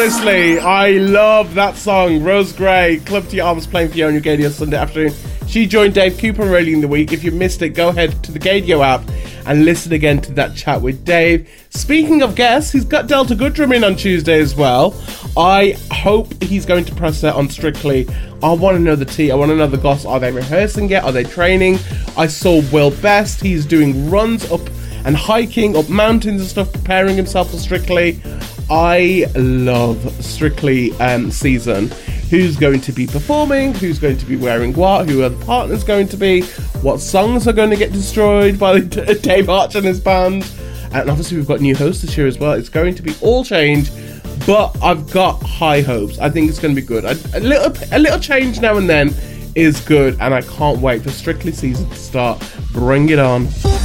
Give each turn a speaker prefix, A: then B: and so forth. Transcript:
A: Honestly, I love that song. Rose Gray, Club to Your Arms, playing for you on your Gadio Sunday afternoon. She joined Dave Cooper early in the week. If you missed it, go ahead to the Gadio app and listen again to that chat with Dave. Speaking of guests, he's got Delta Goodrum in on Tuesday as well. I hope he's going to press that on Strictly. I want to know the tea. I want to know the goss. Are they rehearsing yet? Are they training? I saw Will Best. He's doing runs up and hiking up mountains and stuff, preparing himself for Strictly. I love Strictly season. Who's going to be performing? Who's going to be wearing what? Who are the partners going to be? What songs are going to get destroyed by Dave Arch and his band? And obviously we've got new hosts this year as well. It's going to be all change, but I've got high hopes. I think it's going to be good. A little change now and then is good, and I can't wait for Strictly season to start. Bring it on.